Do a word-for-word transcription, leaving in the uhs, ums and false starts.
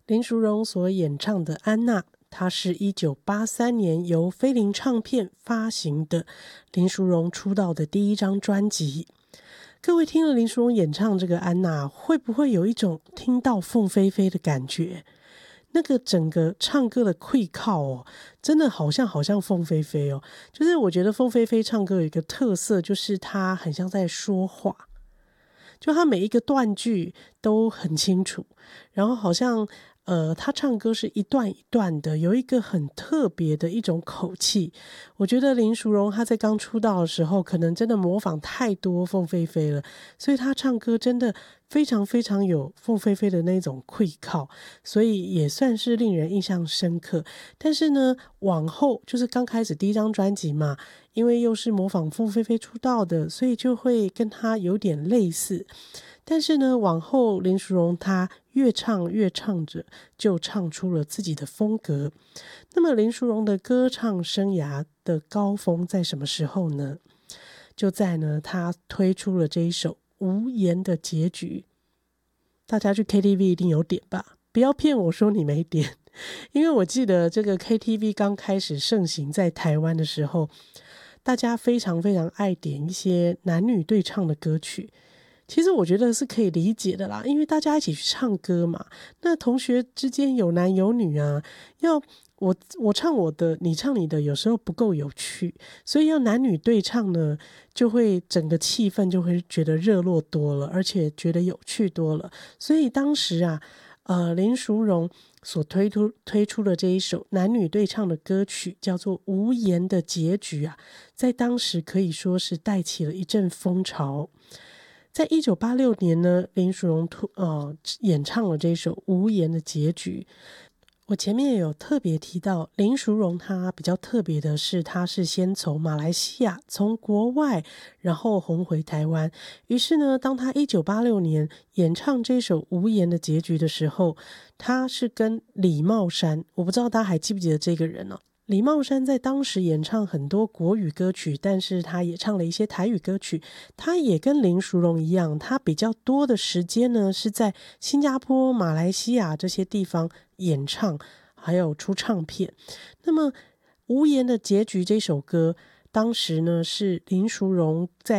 林淑荣所演唱的《安娜》，它是一九八三年由飞林唱片发行的林淑荣出道的第一张专辑。各位听了林淑荣演唱这个《安娜》，会不会有一种听到凤飞飞的感觉？那个整个唱歌的溃靠哦，真的好像好像凤飞飞哦。就是我觉得凤飞飞唱歌有一个特色，就是她很像在说话，就她每一个断句都很清楚，然后好像呃，她唱歌是一段一段的，有一个很特别的一种口气。我觉得林淑荣她在刚出道的时候，可能真的模仿太多凤飞飞了，所以她唱歌真的非常非常有凤飞飞的那种溃靠，所以也算是令人印象深刻。但是呢，往后就是刚开始第一张专辑嘛，因为又是模仿凤飞飞出道的，所以就会跟她有点类似。但是呢，往后林淑荣她越唱越唱着，就唱出了自己的风格。那么林淑荣的歌唱生涯的高峰在什么时候呢？就在呢，她推出了这一首《无言的结局》。大家去 K T V 一定有点吧？不要骗我说你没点，因为我记得这个 K T V 刚开始盛行在台湾的时候，大家非常非常爱点一些男女对唱的歌曲。其实我觉得是可以理解的啦，因为大家一起去唱歌嘛，那同学之间有男有女啊，要我我唱我的，你唱你的，有时候不够有趣，所以要男女对唱呢，就会整个气氛就会觉得热络多了，而且觉得有趣多了。所以当时啊，呃，林淑荣所推出推出的这一首男女对唱的歌曲叫做《无言的结局》啊，在当时可以说是带起了一阵风潮。在一九八六年呢，林淑荣呃演唱了这首《无言的结局》。我前面也有特别提到，林淑荣她比较特别的是，她是先从马来西亚，从国外，然后红回台湾。于是呢，当她一九八六年演唱这首《无言的结局》的时候，她是跟李茂山，我不知道大家还记不记得这个人呢、哦？李茂山在当时演唱很多国语歌曲，但是他也唱了一些台语歌曲。他也跟林淑荣一样，他比较多的时间呢是在新加坡、马来西亚这些地方演唱，还有出唱片。那么《无言的结局》这首歌，当时呢是林淑荣在